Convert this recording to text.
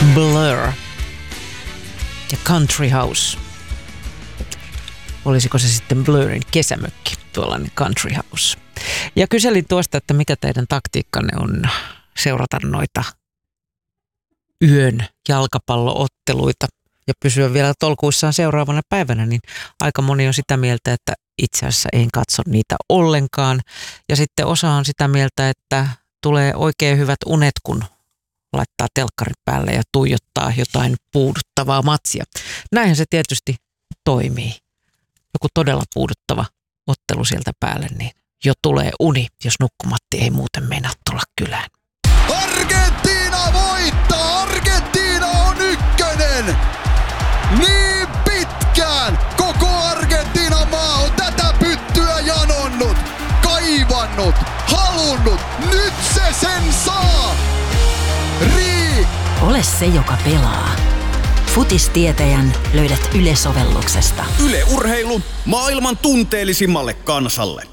Blur ja Country House. Olisiko se sitten Blurin kesämökki, tuollainen Country House. Ja kyselin tuosta, että mikä teidän taktiikkanne on seurata noita yön jalkapallootteluita ja pysyä vielä tolkuissaan seuraavana päivänä, niin aika moni on sitä mieltä, että itse asiassa en katso niitä ollenkaan. Ja sitten osa on sitä mieltä, että tulee oikein hyvät unet, kun laittaa telkkari päälle ja tuijottaa jotain puuduttavaa matsia. Näinhän se tietysti toimii. Joku todella puuduttava ottelu sieltä päälle, niin jo tulee uni, jos nukkumatti ei muuten meinaa tulla kylään. Argentiina voittaa! Argentiina on ykkönen! Niin pitkään koko Argentiinan maa on tätä pyttyä janonnut, kaivannut, halunnut. Nyt se sen saa! Ole se, joka pelaa. Futistietäjän löydät Yle-sovelluksesta. Yle Urheilu maailman tunteellisimmalle kansalle.